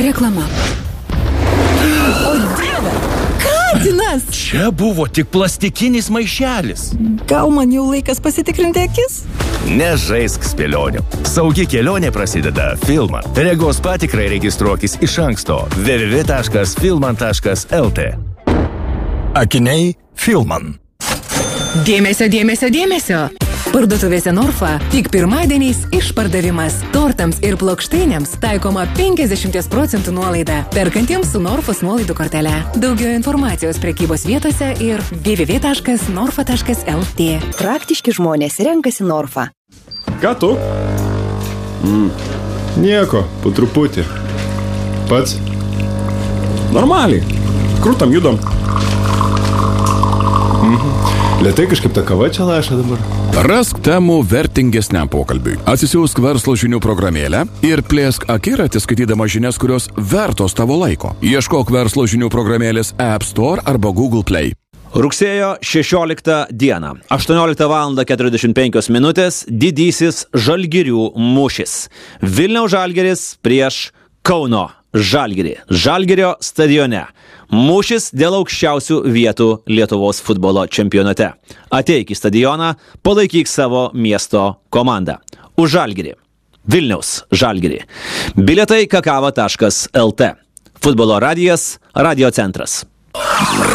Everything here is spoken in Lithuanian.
Reklama. O Dieve, katinas! Čia buvo tik plastikinis maišelis. Gal man jau laikas pasitikrinti akis? Nežaisk spėlionių. Saugi kelionė prasideda Filman. Regos patikrai registruokis iš anksto www.filman.lt. Akiniai Filman. Dėmesio, dėmesio, dėmesio! Parduotuvėse Norfa tik pirmadieniais išpardavimas. Tortams ir plokštainiams taikoma 50% nuolaida. Perkantiems su Norfos nuolaidų kortele. Daugiau informacijos prekybos vietose ir www.norfa.lt. Praktiški žmonės renkasi Norfa. Ką tu? Nieko, po truputį. Pats? Normaliai. Kur tam judam? Lėtai kažkaip ta kava čia laša dabar. Rask temų vertingesniam pokalbiui. Atsisiųsk verslo žinių programėlę ir plėsk akiratį skaitydama žinias, kurios vertos tavo laiko. Ieškok verslo žinių programėlės App Store arba Google Play. Rugsėjo 16 dieną, 18:45 didysis Žalgirių mūšis. Vilniaus Žalgiris prieš Kauno Žalgirį. Žalgirio stadione. Mūšis dėl aukščiausių vietų Lietuvos futbolo čempionate. Ateik į stadioną, palaikyk savo miesto komandą. Už Žalgirį. Vilniaus Žalgirį. Bilietai kakava.lt. Futbolo radijas, Radio centras.